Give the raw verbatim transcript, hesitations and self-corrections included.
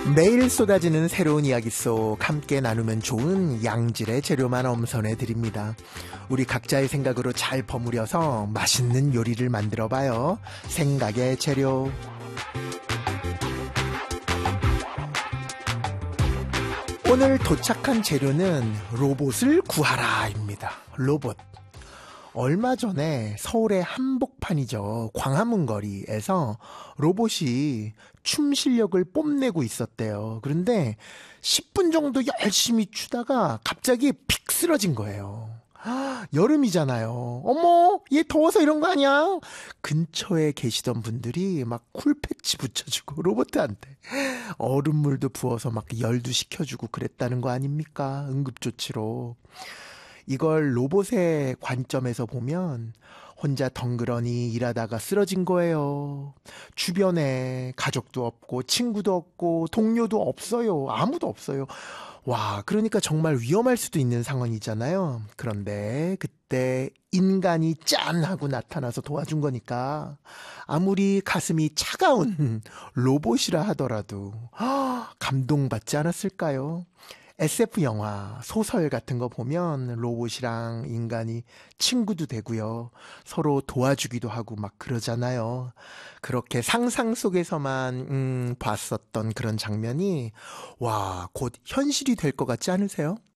매일 쏟아지는 새로운 이야기 속 함께 나누면 좋은 양질의 재료만 엄선해 드립니다. 우리 각자의 생각으로 잘 버무려서 맛있는 요리를 만들어 봐요. 생각의 재료. 오늘 도착한 재료는 로봇을 구하라입니다. 로봇. 얼마 전에 서울의 한복판이죠. 광화문 거리에서 로봇이 춤 실력을 뽐내고 있었대요. 그런데 십 분 정도 열심히 추다가 갑자기 픽 쓰러진 거예요. 아, 여름이잖아요. 어머, 얘 더워서 이런 거 아니야? 근처에 계시던 분들이 막 쿨패치 붙여주고 로봇한테 얼음물도 부어서 막 열도 식혀주고 그랬다는 거 아닙니까? 응급조치로. 이걸 로봇의 관점에서 보면 혼자 덩그러니 일하다가 쓰러진 거예요. 주변에 가족도 없고 친구도 없고 동료도 없어요. 아무도 없어요. 와, 그러니까 정말 위험할 수도 있는 상황이잖아요. 그런데 그때 인간이 짠 하고 나타나서 도와준 거니까 아무리 가슴이 차가운 로봇이라 하더라도 감동받지 않았을까요? 에스에프 영화, 소설 같은 거 보면 로봇이랑 인간이 친구도 되고요. 서로 도와주기도 하고 막 그러잖아요. 그렇게 상상 속에서만 음, 봤었던 그런 장면이 와, 곧 현실이 될 것 같지 않으세요?